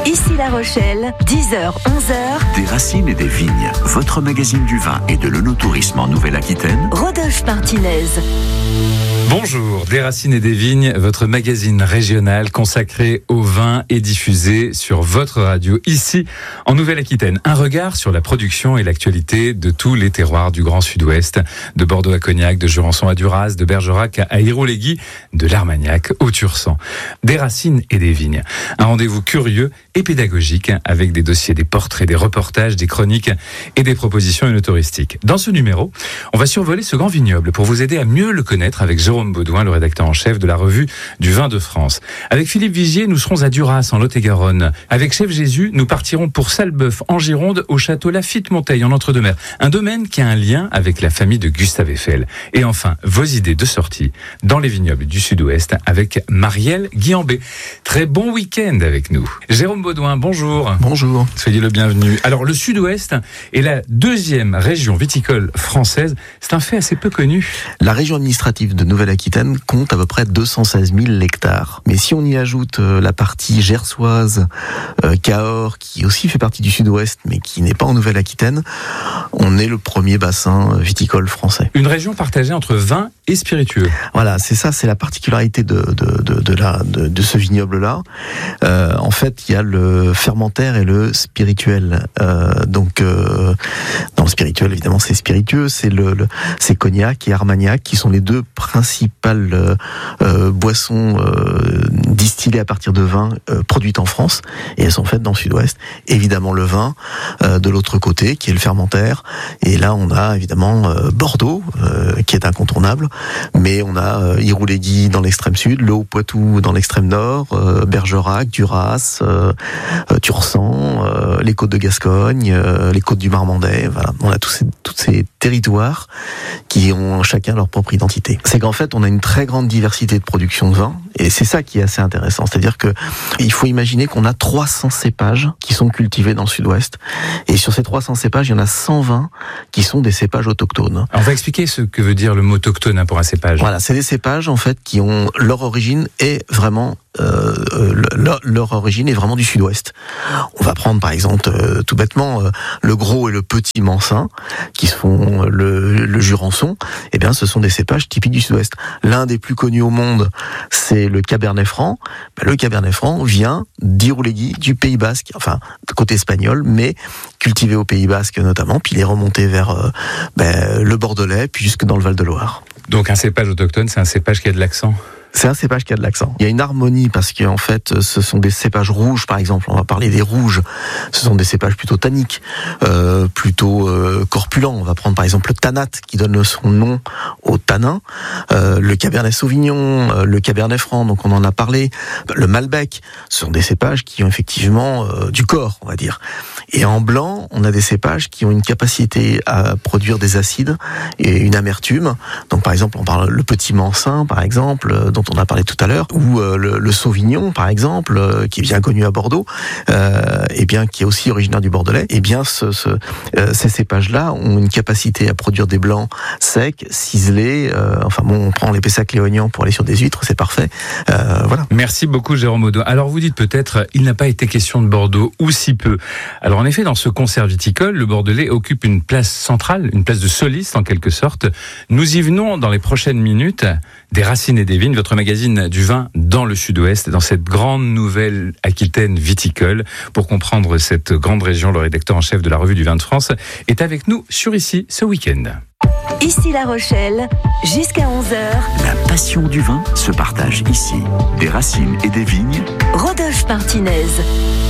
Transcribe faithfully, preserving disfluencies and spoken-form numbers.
Ici La Rochelle, dix heures, onze heures. Des racines et des vignes, votre magazine du vin et de l'œnotourisme en Nouvelle-Aquitaine. Rodolphe Martinez. Bonjour, des racines et des vignes, votre magazine régional consacré au vin et diffusé sur votre radio ici en Nouvelle-Aquitaine. Un regard sur la production et l'actualité de tous les terroirs du Grand Sud-Ouest, de Bordeaux à Cognac, de Jurançon à Duras, de Bergerac à Irouléguy, de l'Armagnac au Tursan. Des racines et des vignes. Un rendez-vous curieux et pédagogique avec des dossiers, des portraits, des reportages, des chroniques et des propositions œnotouristiques. Dans ce numéro, on va survoler ce grand vignoble pour vous aider à mieux le connaître avec Jérôme Baudouin, le rédacteur en chef de la revue du vin de France. Avec Philippe Vigier, nous serons à Duras, en Lot-et-Garonne. Avec Chef Jésus, nous partirons pour Salbeuf, en Gironde, au château Lafitte-Monteil, en Entre-deux-Mers. Un domaine qui a un lien avec la famille de Gustave Eiffel. Et enfin, vos idées de sortie dans les vignobles du Sud-Ouest avec Marielle Guiambé. Très bon week-end avec nous. Jérôme Baudouin, bonjour. Bonjour. Soyez le bienvenu. Alors, le Sud-Ouest est la deuxième région viticole française. C'est un fait assez peu connu. La région administrative de Nouvelle-Aquitaine compte à peu près deux cent seize mille hectares. Mais si on y ajoute euh, la partie gersoise, euh, Cahors, qui aussi fait partie du Sud-Ouest, mais qui n'est pas en Nouvelle-Aquitaine, on est le premier bassin viticole français. Une région partagée entre vin et spiritueux. Voilà, c'est ça, c'est la particularité de, de, de, de, la, de, de ce vignoble-là. Euh, en fait, il y a le fermentaire et le spirituel. Euh, donc, euh, dans le spirituel, évidemment, c'est spiritueux, c'est le, le c'est cognac et armagnac qui sont les deux principales euh, euh, boissons euh, distillées à partir de vin euh, produites en France, et elles sont faites dans le Sud-Ouest. Évidemment le vin euh, de l'autre côté qui est le fermentaire, et là on a évidemment euh, Bordeaux euh, qui est incontournable, mais on a euh, Irouléguy dans l'extrême sud, le Haut-Poitou dans l'extrême nord, euh, Bergerac, Duras, euh, euh, Tursan, euh, les côtes de Gascogne, euh, les côtes du Marmandais. Voilà, on a tous ces, tous ces territoires qui ont chacun leur propre identité. C'est qu'en fait, on a une très grande diversité de production de vin, et c'est ça qui est assez intéressant. C'est-à-dire que il faut imaginer qu'on a trois cents cépages qui sont cultivés dans le Sud-Ouest, et sur ces trois cents cépages, il y en a cent vingt qui sont des cépages autochtones. Alors on va expliquer ce que veut dire le mot autochtone pour un cépage. Voilà, c'est des cépages en fait qui ont leur origine est vraiment Euh, leur, leur origine est vraiment du Sud-Ouest. On va prendre par exemple euh, tout bêtement euh, le gros et le petit Mansin qui font le, le Jurançon. Eh bien, ce sont des cépages typiques du Sud-Ouest. L'un des plus connus au monde, c'est le Cabernet Franc. Ben, le Cabernet Franc vient d'Irouléguy, du Pays Basque, enfin côté espagnol, mais cultivé au Pays Basque notamment. Puis il est remonté vers euh, ben, le Bordelais, puis jusque dans le Val-de-Loire. Donc un cépage autochtone, c'est un cépage qui a de l'accent. C'est un cépage qui a de l'accent. Il y a une harmonie parce qu'en fait, ce sont des cépages rouges, par exemple. On va parler des rouges. Ce sont des cépages plutôt tanniques, euh, plutôt euh, corpulents. On va prendre par exemple le Tannat qui donne son nom au tanin. Euh, le Cabernet Sauvignon, euh, le Cabernet Franc, donc on en a parlé. Le Malbec, ce sont des cépages qui ont effectivement euh, du corps, on va dire. Et en blanc, on a des cépages qui ont une capacité à produire des acides et une amertume. Donc par exemple, on parle le petit Mansin, par exemple, dont on a parlé tout à l'heure, ou euh, le, le Sauvignon, par exemple, euh, qui est bien connu à Bordeaux, euh, et bien qui est aussi originaire du Bordelais. Et bien, ce, ce, euh, ces cépages-là ont une capacité à produire des blancs secs, ciselés. Euh, enfin bon, on prend les Pessac léognan pour aller sur des huîtres, c'est parfait. Euh, voilà. Merci beaucoup, Jérôme Baudouin. Alors vous dites peut-être, il n'a pas été question de Bordeaux, ou si peu. Alors en effet, dans ce concert viticole, le Bordelais occupe une place centrale, une place de soliste en quelque sorte. Nous y venons dans les prochaines minutes. Des racines et des vignes, votre magazine du vin dans le Sud-Ouest, dans cette grande nouvelle Aquitaine viticole. Pour comprendre cette grande région, le rédacteur en chef de la revue du vin de France est avec nous sur Ici ce week-end. Ici La Rochelle, jusqu'à onze heures. La passion du vin se partage ici. Des racines et des vignes. Rodolphe Martinez.